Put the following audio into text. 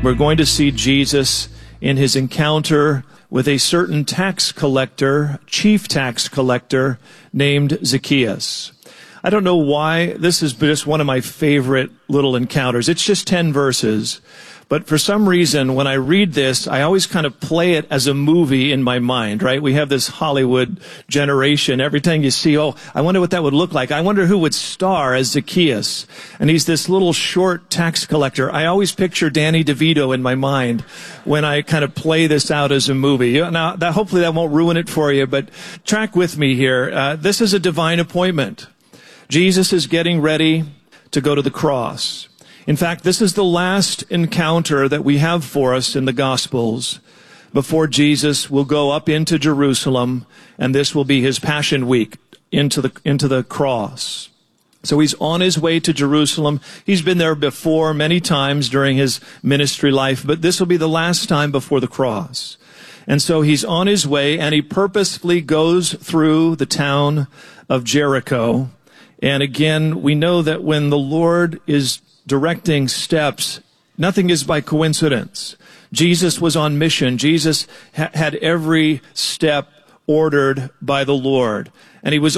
We're going to see Jesus in his encounter with a certain tax collector, chief tax collector, named Zacchaeus. I don't know why. This is just one of my favorite little encounters. It's just 10 verses. But for some reason, when I read this, I always kind of play it as a movie in my mind, right? We have this Hollywood generation. Every time you see, oh, I wonder what that would look like. I wonder who would star as Zacchaeus. And he's this little short tax collector. I always picture Danny DeVito in my mind when I kind of play this out as a movie. Now, hopefully that won't ruin it for you, but track with me here. This is a divine appointment. Jesus is getting ready to go to the cross. In fact, this is the last encounter that we have for us in the Gospels before Jesus will go up into Jerusalem, and this will be his Passion Week into the cross. So he's on his way to Jerusalem. He's been there before many times during his ministry life, but this will be the last time before the cross. And so he's on his way, and he purposefully goes through the town of Jericho. And again, we know that when the Lord is directing steps, nothing is by coincidence. Jesus was on mission. Jesus had every step ordered by the Lord. And he was